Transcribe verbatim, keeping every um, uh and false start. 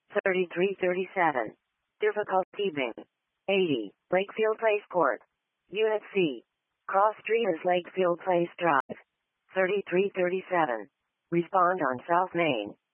thirty-three thirty-seven. Difficulty Bing. eighty. Lakefield Place Court. Unit C. Cross Street is Lakefield Place Drive. thirty-three thirty-seven. Respond on South Main.